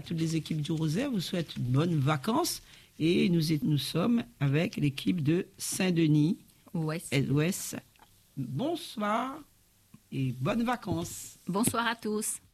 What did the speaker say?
toutes les équipes du Rosaire vous souhaite de bonnes vacances. Et nous sommes avec l'équipe de Saint-Denis, Ouest. Bonsoir et bonnes vacances. Bonsoir à tous.